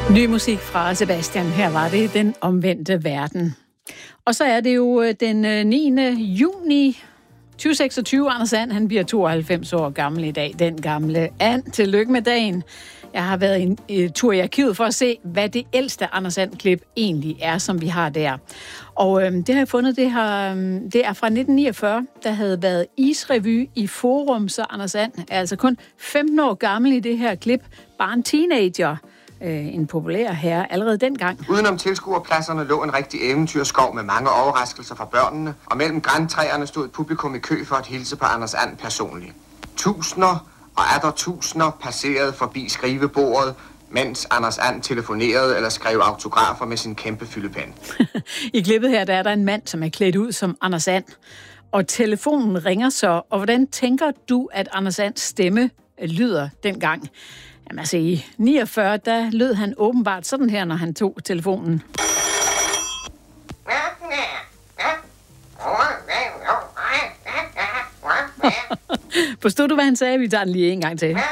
Ny musik fra Sebastian. Her var det Den omvendte verden. Og så er det jo den 9. juni 2026. Anders And, han bliver 92 år gammel i dag. Den gamle And. Tillykke med dagen. Jeg har været en tur i arkivet for at se, hvad det ældste Anders And-klip egentlig er, som vi har der. Og det har jeg fundet, det er fra 1949, der havde været isrevy i Forum, så Anders And er altså kun 15 år gammel i det her klip. Bare en teenager. En populær herre allerede dengang. Udenom tilskuerpladserne lå en rigtig eventyrskov med mange overraskelser fra børnene, og mellem grantræerne stod et publikum i kø for at hilse på Anders And personligt. Tusinder og atter tusinder passerede forbi skrivebordet, mens Anders And telefonerede eller skrev autografer med sin kæmpe fyldepen. I klippet her, der er der en mand, som er klædt ud som Anders And, og telefonen ringer så. Og hvordan tænker du, at Anders Ands stemme lyder dengang? Jamen altså, i 49, der lød han åbenbart sådan her, når han tog telefonen. Forstod du, hvad han sagde? Vi tager den lige en gang til. Ja.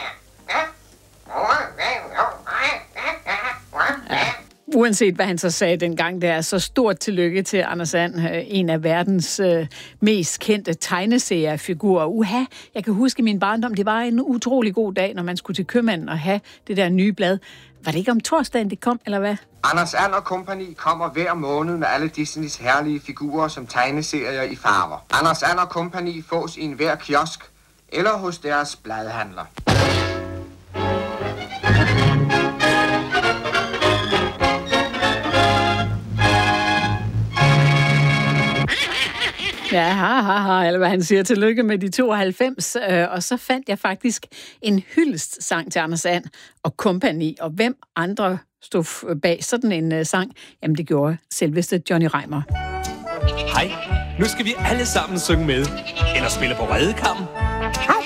Uanset hvad han så sagde dengang, der er så stort tillykke til Anders And, en af verdens mest kendte tegneseriefigurer. Jeg kan huske i min barndom, det var en utrolig god dag, når man skulle til købmanden og have det der nye blad. Var det ikke om torsdagen, det kom, eller hvad? Anders And og Company kommer hver måned med alle Disneys herlige figurer som tegneserier i farver. Anders And og Company fås i enhver kiosk eller hos deres bladhandler. Ja, eller hvad han siger. Tillykke med de 92. Og så fandt jeg faktisk en hyldestsang til Anders And og Company. Og hvem andre stod bag sådan en sang? Jamen, det gjorde selveste Johnny Reimer. Hej, nu skal vi alle sammen synge med. Eller spille på redekamp.